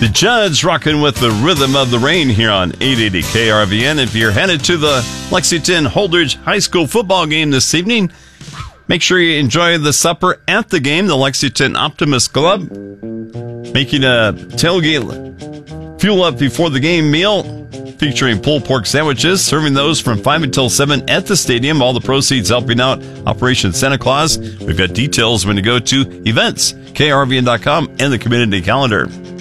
The Judds rocking with the rhythm of the rain here on 880 KRVN. If you're headed to the Lexington Holdridge High School football game this evening, make sure you enjoy the supper at the game. The Lexington Optimist Club making a tailgate fuel up before the game meal featuring pulled pork sandwiches, serving those from 5 until 7 at the stadium. All the proceeds helping out Operation Santa Claus. We've got details when you go to events, krvn.com, and the community calendar.